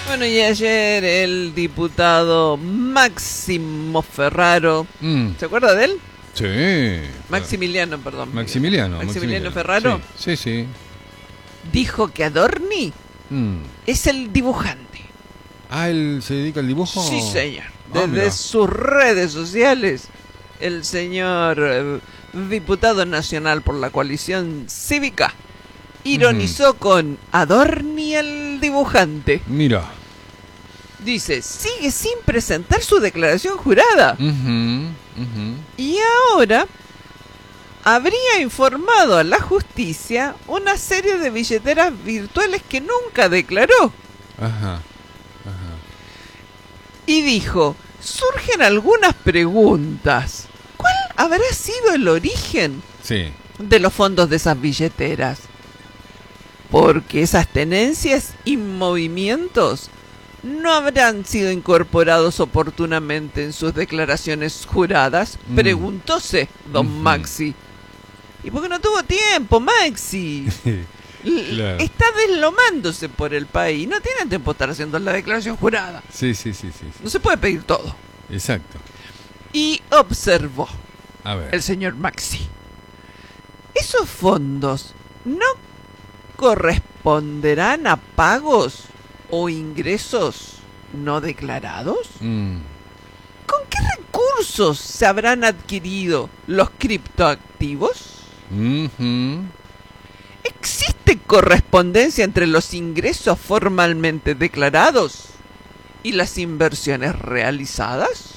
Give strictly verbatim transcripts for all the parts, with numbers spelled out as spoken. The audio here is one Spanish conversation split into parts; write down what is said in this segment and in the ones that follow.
Bueno, y ayer el diputado Máximo Ferraro, Mm. ¿se acuerda de él? Sí. Maximiliano, perdón. Maximiliano. Maximiliano, Maximiliano Ferraro. Sí, sí. sí. Dijo que Adorni Mm. es el dibujante. Ah, ¿él se dedica al dibujo? Sí, señor. Ah, Desde mirá. sus redes sociales, el señor eh, diputado nacional por la coalición cívica ironizó con Adorni el dibujante. Mira. Dice, sigue sin presentar su declaración jurada. Ujú, ujú. Y ahora habría informado a la justicia una serie de billeteras virtuales que nunca declaró. Ajá. Ajá. Y dijo, surgen algunas preguntas. ¿Cuál habrá sido el origen Sí. de los fondos de esas billeteras? Porque esas tenencias y movimientos no habrán sido incorporados oportunamente en sus declaraciones juradas, Mm. preguntóse don Ujú. Maxi. ¿Y por qué no tuvo tiempo, Maxi? L- Claro. Está deslomándose por el país, no tiene tiempo de estar haciendo la declaración jurada. Sí, sí, sí, sí, sí. No se puede pedir todo. Exacto. Y observó A ver. el señor Maxi. ¿Esos fondos no corresponderán a pagos o ingresos no declarados? Mm. ¿Con qué recursos se habrán adquirido los criptoactivos? Ujú. ¿Existe correspondencia entre los ingresos formalmente declarados y las inversiones realizadas?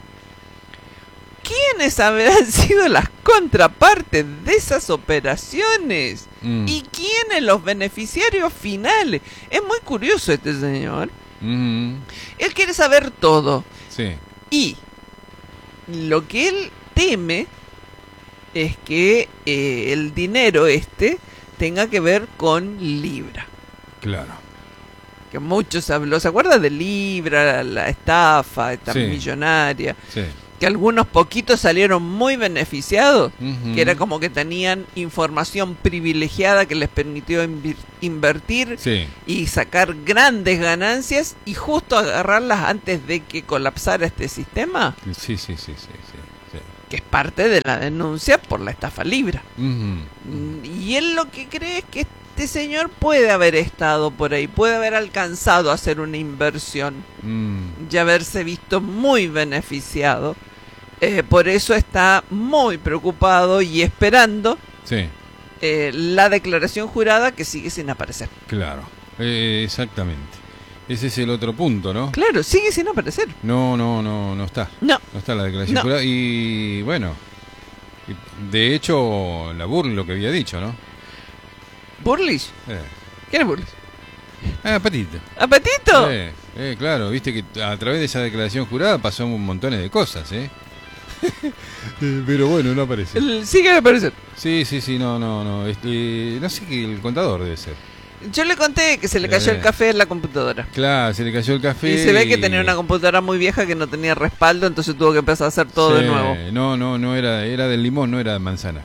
¿Quiénes habrán sido las contrapartes de esas operaciones? Mm. ¿Y quiénes los beneficiarios finales? Es muy curioso este señor. Ujú. Él quiere saber todo. Sí. Y lo que él teme es que eh, el dinero este tenga que ver con Libra. Claro. Que mucho se habló. ¿Se acuerda de Libra, la estafa, esta Sí. millonaria? Sí. Que algunos poquitos salieron muy beneficiados. Ujú. Que era como que tenían información privilegiada que les permitió invir- invertir Sí. y sacar grandes ganancias y justo agarrarlas antes de que colapsara este sistema, Sí, sí, sí, sí, sí, sí. que es parte de la denuncia por la estafa Libra. Ujú. Mm, Y él lo que cree es que este señor puede haber estado por ahí, puede haber alcanzado a hacer una inversión Mm. y haberse visto muy beneficiado. Eh, por eso está muy preocupado y esperando Sí, eh, la declaración jurada que sigue sin aparecer. claro. Eh, exactamente. Ese es el otro punto, ¿no? Claro, sigue sin aparecer. No, no, no, no está. No, No está la declaración No. jurada. Y bueno, y de hecho, la burla lo que había dicho, ¿no? Burlish. Eh. ¿Quién es Burlish? Ah, Patito. ¿A Patito? Eh, eh, claro, viste que a través de esa declaración jurada pasó un montón de cosas, ¿eh? Eh, Pero bueno, no aparece. El- sigue sin aparecer. Sí, sí, sí, no, no, no. Este, no sé qué, el contador debe ser. Yo le conté que se le cayó Eh. el café en la computadora. Claro, se le cayó el café. Y se ve que tenía una computadora muy vieja que no tenía respaldo, entonces tuvo que empezar a hacer todo Sí, de nuevo. No, no, no era, era del limón, no era de manzana.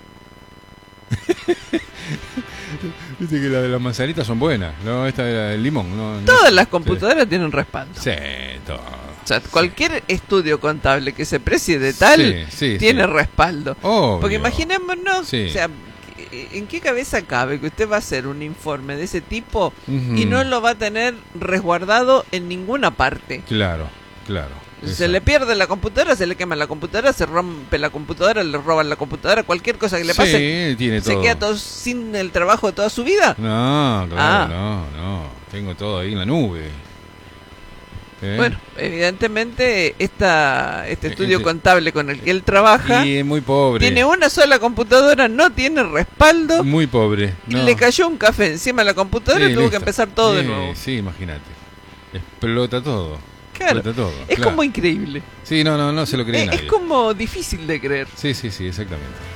Viste que las de las manzanitas son buenas, no, esta era del limón. No, no- Todas las computadoras tienen respaldo. Sí, todo. O sea, cualquier estudio contable que se precie de tal Sí, sí, tiene sí. respaldo. Obvio. Porque imaginémonos, Sí. o sea, ¿en qué cabeza cabe que usted va a hacer un informe de ese tipo Ujú. y no lo va a tener resguardado en ninguna parte? Claro, claro. Se exacto. le pierde la computadora, se le quema la computadora, se rompe la computadora, le roban la computadora, cualquier cosa que le pase, Sí, tiene se todo. queda todo sin el trabajo de toda su vida. No, claro, Ah. no, no. Tengo todo ahí en la nube. ¿Eh? Bueno, evidentemente esta, este Eh, estudio ese- contable con el que él trabaja Y es muy pobre. tiene una sola computadora, no tiene respaldo, Muy pobre. y no. le cayó un café encima de la computadora Sí, y tuvo que listo. empezar todo de Sí, nuevo. Sí, imagínate. Explota todo. Claro, Explota todo. es claro. como increíble. Sí, no, no, no se lo cree Eh, nadie. es como difícil de creer. Sí, sí, sí, exactamente.